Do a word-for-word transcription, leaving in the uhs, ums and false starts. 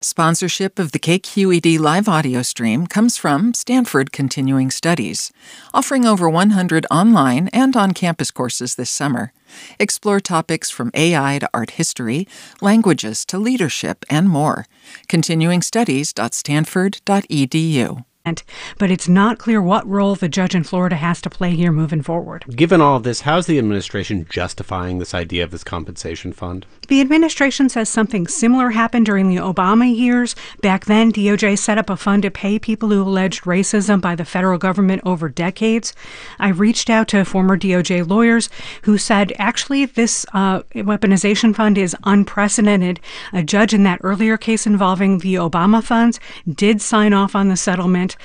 Sponsorship of the K Q E D live audio stream comes from Stanford Continuing Studies, offering over one hundred online and on-campus courses this summer. Explore topics from A I to art history, languages to leadership, and more. continuing studies dot stanford dot e d u. But it's not clear what role the judge in Florida has to play here moving forward. Given all of this, how's the administration justifying this idea of this compensation fund? The administration says something similar happened during the Obama years. Back then, D O J set up a fund to pay people who alleged racism by the federal government over decades. I reached out to former D O J lawyers who said, actually, this uh, weaponization fund is unprecedented. A judge in that earlier case involving the Obama funds did sign off on the settlement.